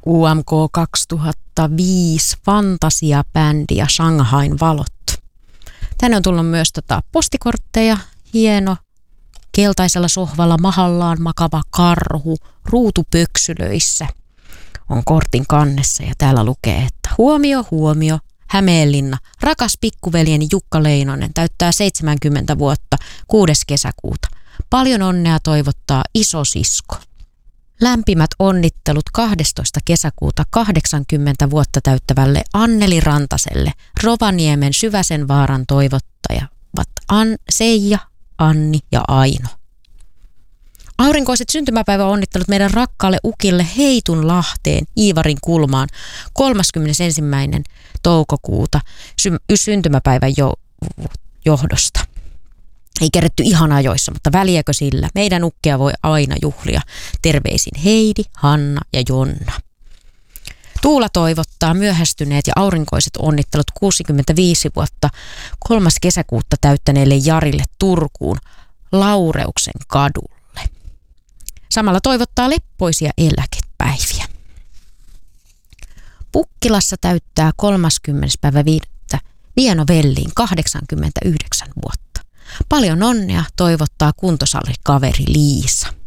UMK 2005 fantasiabändi ja Shanghain valot. Tänne on tullut myös postikortteja, hieno, keltaisella sohvalla mahallaan makava karhu, ruutupöksylöissä on kortin kannessa ja täällä lukee, että huomio, huomio, Hämeenlinna, rakas pikkuveljeni Jukka Leinonen täyttää 70 vuotta 6. kesäkuuta. Paljon onnea toivottaa isosisko. Lämpimät onnittelut 12. kesäkuuta 80 vuotta täyttävälle Anneli Rantaselle, Rovaniemen Syväsenvaaran toivottajavat Seija, Anni ja Aino. Aurinkoiset syntymäpäiväonnittelut meidän rakkaalle ukille Heitunlahteen Iivarin kulmaan 31. toukokuuta syntymäpäivän johdosta. Ei keretty ihan ajoissa, mutta väliäkö sillä? Meidän ukkia voi aina juhlia. Terveisin Heidi, Hanna ja Jonna. Tuula toivottaa myöhästyneet ja aurinkoiset onnittelut 65 vuotta 3. kesäkuuta täyttäneelle Jarille Turkuun Laureuksen kadulle. Samalla toivottaa leppoisia eläkepäiviä. Pukkilassa täyttää 30. päivä 5. Vieno Velliin 89 vuotta. Paljon onnea toivottaa kuntosalikaveri Liisa.